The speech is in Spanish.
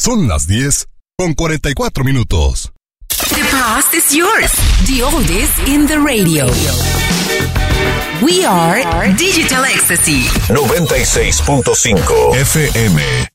Son las 10:44. The past is yours. The oldies in the radio. We are Digital Ecstasy 96.5 FM.